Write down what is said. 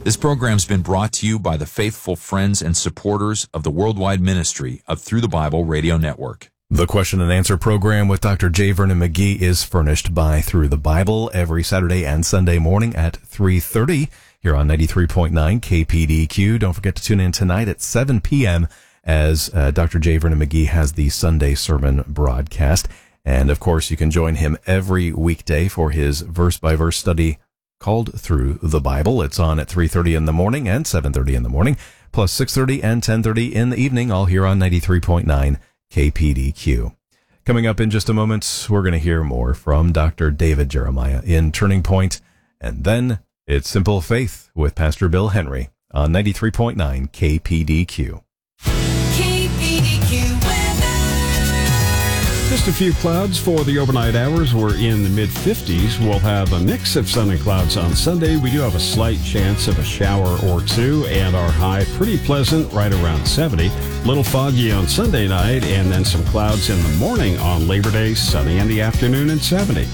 This program's been brought to you by the faithful friends and supporters of the worldwide ministry of Through the Bible Radio Network. The question and answer program with Dr. J. Vernon McGee is furnished by Through the Bible every Saturday and Sunday morning at 3:30 here on 93.9 KPDQ. Don't forget to tune in tonight at 7 p.m. as Dr. J. Vernon McGee has the Sunday sermon broadcast. And, of course, you can join him every weekday for his verse-by-verse study called Through the Bible. It's on at 3:30 in the morning and 7:30 in the morning, plus 6:30 and 10:30 in the evening, all here on 93.9 KPDQ. Coming up in just a moment, we're going to hear more from Dr. David Jeremiah in Turning Point, and then it's Simple Faith with Pastor Bill Henry on 93.9 KPDQ. Just a few clouds for the overnight hours. We're in the mid-50s. We'll have a mix of sun and clouds on Sunday. We do have a slight chance of a shower or two, and our high pretty pleasant, right around 70. Little foggy on Sunday night, and then some clouds in the morning on Labor Day, sunny in the afternoon and 70.